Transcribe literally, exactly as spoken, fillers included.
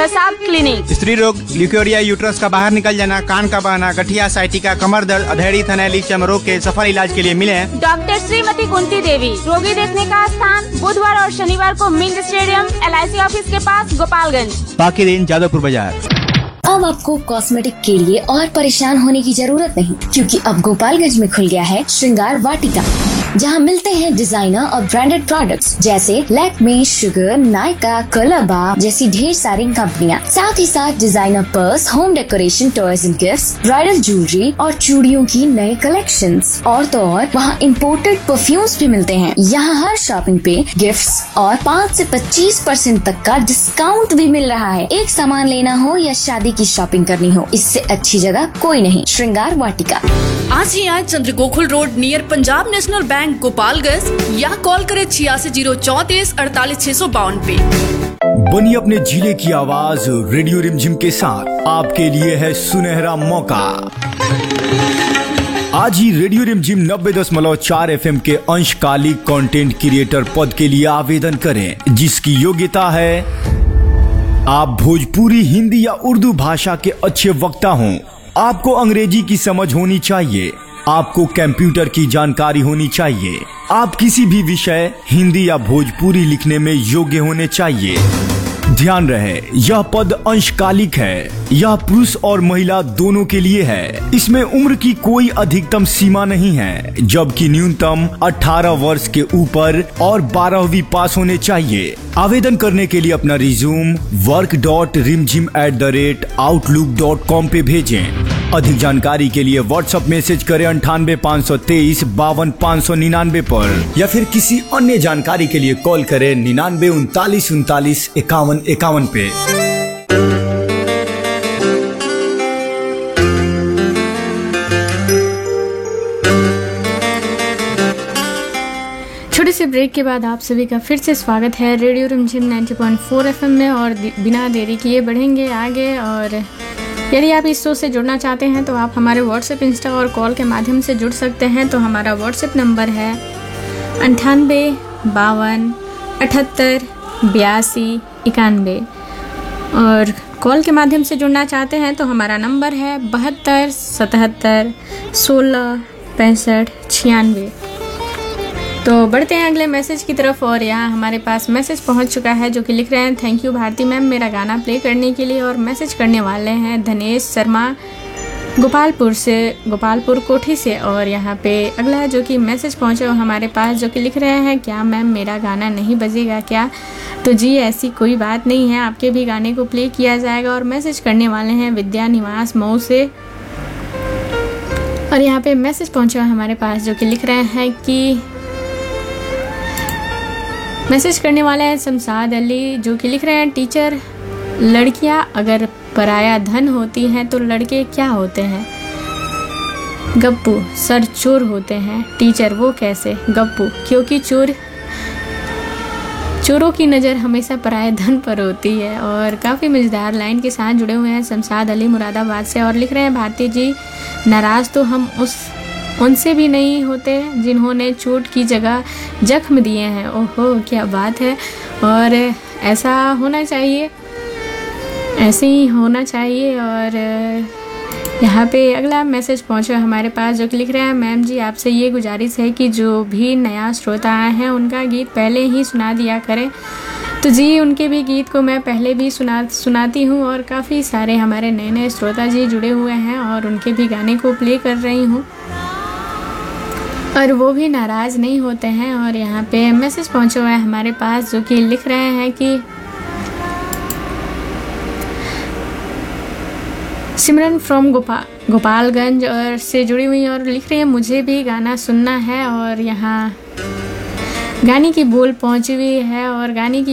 प्रसाद clinic. स्त्री रोग, ल्यूकेरिया, uterus का बाहर निकल जाना, कान का बहना, गठिया, साइटिका, कमर दर्द, अधेड़ी, थनैली, चर्म रोग के सफल इलाज के लिए मिले डॉक्टर श्रीमती कुंती देवी। रोगी देखने का स्थान बुधवार और शनिवार को Minz stadium L I C office के पास गोपालगंज। बाकी दिन जादवपुर बाजार। अब आपको कॉस्मेटिक के लिए और परेशान होने की जरूरत नहीं, क्योंकि अब गोपालगंज में खुल गया है श्रृंगार वाटिका, जहां मिलते हैं डिजाइनर और ब्रांडेड प्रोडक्ट्स जैसे लैक्मे, शुगर, नायका, कलरबा जैसी ढेर सारी कंपनियां। साथ ही साथ designer purse, home decoration, toys and gifts, bridal jewellery और चूड़ियों की नए कलेक्शंस। और तो और वहाँ इम्पोर्टेड परफ्यूम्स भी मिलते हैं। यहाँ हर शॉपिंग पे गिफ्ट्स और पाँच से पच्चीस परसेंट तक का डिस्काउंट भी मिल रहा है। एक सामान लेना हो या शादी की शॉपिंग करनी हो, इससे अच्छी जगह कोई नहीं। श्रृंगार वाटिका। आज ही आज चंद्र Gokul road near Punjab national bank Gopalganj या कॉल करें छियासी जीरो चौतीस अड़तालीस छह सौ बावन पे। बनी अपने जिले की आवाज रेडियो रिमझिम के साथ आपके लिए है सुनहरा मौका। आज ही रेडियो रिमझिम नब्बे दशमलव चार एफ एम के अंशकालिक कंटेंट क्रिएटर पद के लिए आवेदन करें, जिसकी योग्यता है आप भोजपुरी, हिंदी या उर्दू भाषा के अच्छे वक्ता हों। आपको अंग्रेजी की समझ होनी चाहिए। आपको कंप्यूटर की जानकारी होनी चाहिए। आप किसी भी विषय हिंदी या भोजपुरी लिखने में योग्य होने चाहिए। ध्यान रहे, यह पद अंशकालिक है। यह पुरुष और महिला दोनों के लिए है। इसमें उम्र की कोई अधिकतम सीमा नहीं है, जबकि न्यूनतम अठारह वर्ष के ऊपर और बारहवीं पास होने चाहिए। आवेदन करने के लिए अपना रिज्यूम वर्क डॉट रिमझिम at the rate outlook dot com पे भेजें। अधिक जानकारी के लिए व्हाट्सएप मैसेज करें अंठानवे पाँच सौ तेईस बावन पाँच सौ निन्यानवे पर, या फिर किसी अन्य जानकारी के लिए कॉल करें निन्यानवे उनतालीस उनतालीस इक्यावन इक्यावन पे। छोटे से ब्रेक के बाद आप सभी का फिर से स्वागत है रेडियो रिमझिम नब्बे पॉइंट चार एफ एम में। और बिना देरी किए बढ़ेंगे आगे। और यदि आप इस शो से जुड़ना चाहते हैं तो आप हमारे व्हाट्सएप, इंस्टा और कॉल के माध्यम से जुड़ सकते हैं। तो हमारा व्हाट्सएप नंबर है अंठानवे बावन अठहत्तर बयासी इक्यानवे। और कॉल के माध्यम से जुड़ना चाहते हैं तो हमारा नंबर है बहत्तर सतहत्तर सोलह पैंसठ छियानवे। तो बढ़ते हैं अगले मैसेज की तरफ। और यहाँ हमारे पास मैसेज पहुँच चुका है, जो कि लिख रहे हैं, थैंक यू भारती मैम मेरा गाना प्ले करने के लिए। और मैसेज करने वाले हैं धनेश शर्मा गोपालपुर से, गोपालपुर कोठी से। और यहाँ पे अगला जो कि मैसेज पहुँचे हमारे पास, जो कि लिख रहे हैं, क्या मैम मेरा गाना नहीं बजेगा क्या? तो जी ऐसी कोई बात नहीं है, आपके भी गाने को प्ले किया जाएगा। और मैसेज करने वाले हैं विद्या निवास मऊ से। और यहाँ पे मैसेज पहुँचा हमारे पास, जो कि लिख रहे हैं कि मैसेज करने वाले हैं शमशाद अली, जो कि लिख रहे हैं, टीचर लड़कियां अगर पराया धन होती हैं तो लड़के क्या होते हैं? गप्पू सर चोर होते हैं। टीचर वो कैसे? गप्पू क्योंकि चोर चोरों की नज़र हमेशा पराये धन पर होती है। और काफ़ी मज़ेदार लाइन के साथ जुड़े हुए हैं शमशाद अली मुरादाबाद से। और लिख रहे हैं, भारती जी नाराज़ तो हम उस उनसे भी नहीं होते जिन्होंने चोट की जगह जख्म दिए हैं। ओहो क्या बात है। और ऐसा होना चाहिए, ऐसे ही होना चाहिए। और यहाँ पे अगला मैसेज पहुँचा हमारे पास, जो कि लिख रहे हैं, मैम जी आपसे ये गुजारिश है कि जो भी नया श्रोता आए हैं उनका गीत पहले ही सुना दिया करें। तो जी उनके भी गीत को मैं पहले भी सुना सुनाती हूँ। और काफ़ी सारे हमारे नए नए श्रोता जी जुड़े हुए हैं और उनके भी गाने को प्ले कर रही हूँ, और वो भी नाराज़ नहीं होते हैं। और यहाँ पे मैसेज पहुँचा हुआ है हमारे पास, जो कि लिख रहे हैं कि सिमरन फ्रॉम गोपाल गोपालगंज और से जुड़ी हुई, और लिख रही है, मुझे भी गाना सुनना है। और यहाँ गाने की बोल पहुँची हुई है और गाने की